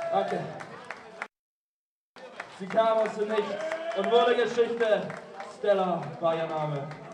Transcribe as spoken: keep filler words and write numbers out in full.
Danke. Sie kam aus dem Nichts und wurde Geschichte. Stella war ihr Name.